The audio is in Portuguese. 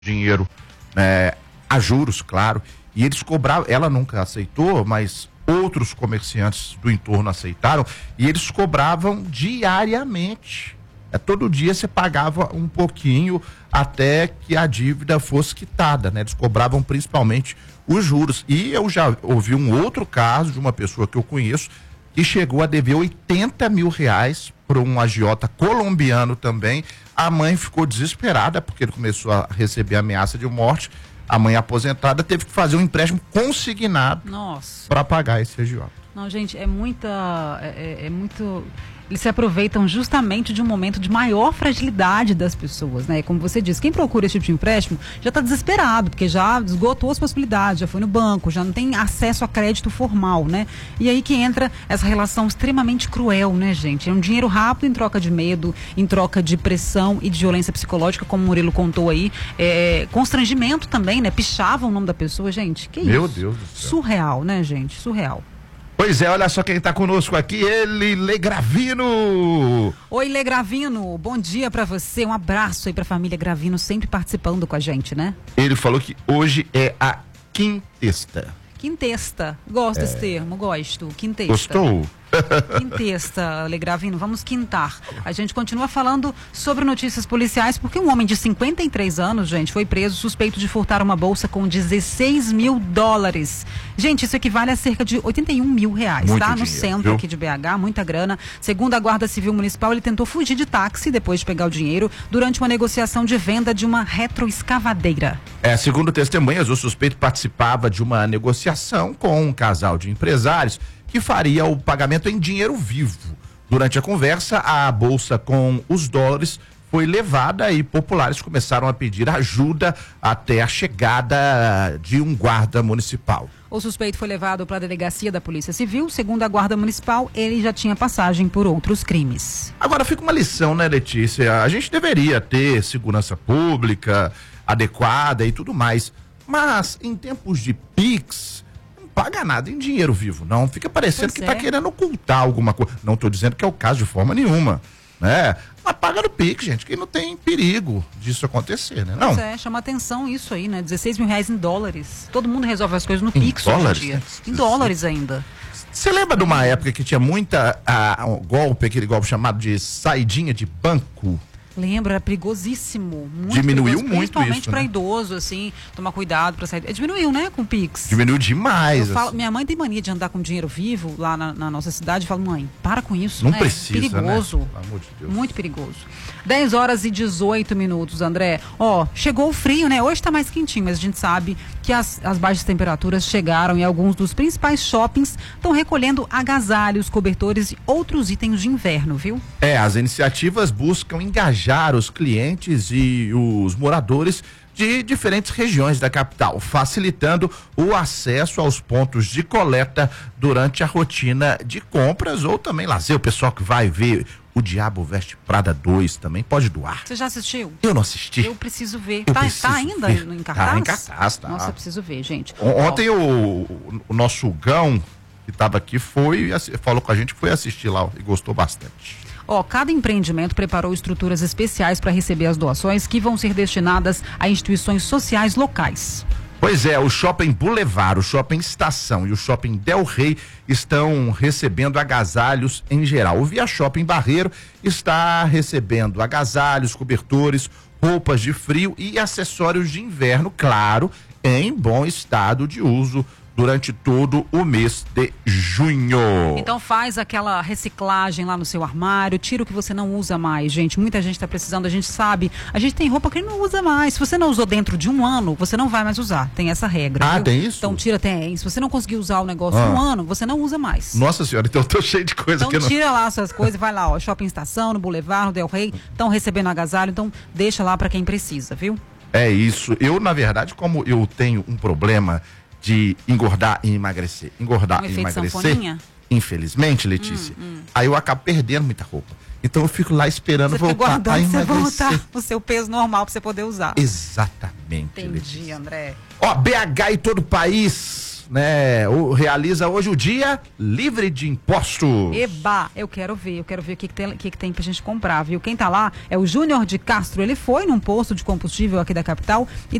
dinheiro a juros, claro, e eles cobravam, ela nunca aceitou, mas outros comerciantes do entorno aceitaram, e eles cobravam diariamente. Todo dia você pagava um pouquinho até que a dívida fosse quitada, né? Eles cobravam principalmente os juros. E eu já ouvi um outro caso de uma pessoa que eu conheço que chegou a dever R$80 mil para um agiota colombiano também. A mãe ficou desesperada porque ele começou a receber ameaça de morte. A mãe aposentada teve que fazer um empréstimo consignado para pagar esse agiota. Não, gente, é muito... Eles se aproveitam justamente de um momento de maior fragilidade das pessoas, né? Como você disse, quem procura esse tipo de empréstimo já está desesperado, porque já esgotou as possibilidades, já foi no banco, já não tem acesso a crédito formal, né? E aí que entra essa relação extremamente cruel, né, gente? É um dinheiro rápido em troca de medo, em troca de pressão e de violência psicológica, como o Murilo contou aí. Constrangimento também, né? Pichavam o nome da pessoa, gente. Que Meu isso? Deus do céu. Surreal, né, gente? Surreal. Pois é, olha só quem está conosco aqui, ele, Lê Gravino. Oi, Lê Gravino, bom dia pra você, um abraço aí pra família Gravino, sempre participando com a gente, né? Ele falou que hoje é a quintesta. Quintesta, gosto desse termo, gosto, quintesta. Gostou? Quintesta, Lê Gravino, vamos quintar. A gente continua falando sobre notícias policiais, porque um homem de 53 anos, gente, foi preso suspeito de furtar uma bolsa com $16 mil. Gente, isso equivale a cerca de R$81 mil, muito tá? No dinheiro, centro viu? aqui de BH, muita grana. Segundo a Guarda Civil Municipal, ele tentou fugir de táxi depois de pegar o dinheiro durante uma negociação de venda de uma retroescavadeira. Segundo testemunhas, o suspeito participava de uma negociação com um casal de empresários que faria o pagamento em dinheiro vivo. Durante a conversa, a bolsa com os dólares foi levada e populares começaram a pedir ajuda até a chegada de um guarda municipal. O suspeito foi levado para a delegacia da Polícia Civil. Segundo a Guarda Municipal, ele já tinha passagem por outros crimes. Agora fica uma lição, né, Letícia? A gente deveria ter segurança pública adequada e tudo mais, mas em tempos de Pix, paga nada em dinheiro vivo, não. Fica parecendo que tá querendo ocultar alguma coisa. Não tô dizendo que é o caso de forma nenhuma, né? Mas paga no Pix, gente, que não tem perigo disso acontecer, né? Não. Chama atenção isso aí, né? R$16 mil em dólares. Todo mundo resolve as coisas no Pix hoje em dia. Em dólares ainda. Você lembra de uma época que tinha muita aquele golpe chamado de saidinha de banco? Lembro, era perigosíssimo. Diminuiu perigoso, muito principalmente isso, para né? idoso, assim, tomar cuidado para sair. Diminuiu, né, com o Pix. Diminuiu demais. Minha mãe tem mania de andar com dinheiro vivo lá na nossa cidade. Eu falo, mãe, para com isso. Não né? precisa, perigoso. né? Pelo amor de Deus. Muito perigoso. 10h18, André. Chegou o frio, né? Hoje tá mais quentinho, mas a gente sabe que as baixas temperaturas chegaram e alguns dos principais shoppings estão recolhendo agasalhos, cobertores e outros itens de inverno, viu? As iniciativas buscam engajar os clientes e os moradores de diferentes regiões da capital, facilitando o acesso aos pontos de coleta durante a rotina de compras ou também lazer. O pessoal que vai ver O Diabo Veste Prada 2 também pode doar. Você já assistiu? Eu não assisti. Eu preciso ver. Tá ainda ver. em cartaz? Tá em cartaz, tá. Nossa, eu preciso ver, gente. Ontem o nosso Gão, que estava aqui, falou com a gente, foi assistir lá e gostou bastante. Cada empreendimento preparou estruturas especiais para receber as doações que vão ser destinadas a instituições sociais locais. Pois é, o Shopping Boulevard, o Shopping Estação e o Shopping Del Rey estão recebendo agasalhos em geral. O Via Shopping Barreiro está recebendo agasalhos, cobertores, roupas de frio e acessórios de inverno, claro, em bom estado de uso durante todo o mês de junho. Então faz aquela reciclagem lá no seu armário, tira o que você não usa mais, gente. Muita gente está precisando, a gente sabe. A gente tem roupa que não usa mais. Se você não usou dentro de um ano, você não vai mais usar. Tem essa regra. Viu? Tem isso? Então tira, tem. Se você não conseguir usar o negócio um ano, você não usa mais. Nossa senhora, então eu tô cheio de coisa então aqui. Tira lá suas coisas, vai lá, Shopping Estação, no Boulevard, no Del Rey, estão recebendo agasalho, então deixa lá para quem precisa, viu? É isso. Eu, na verdade, como eu tenho um problema de engordar e emagrecer. Engordar e emagrecer. Sanfoninha? Infelizmente, Letícia. Aí eu acabo perdendo muita roupa. Então eu fico lá esperando voltar a emagrecer. Você voltar o seu peso normal para você poder usar. Exatamente. Entendi, Letícia. André. BH e todo o país né, realiza hoje o dia livre de impostos. Eba, eu quero ver o que tem pra gente comprar, viu? Quem tá lá é o Júnior de Castro, ele foi num posto de combustível aqui da capital e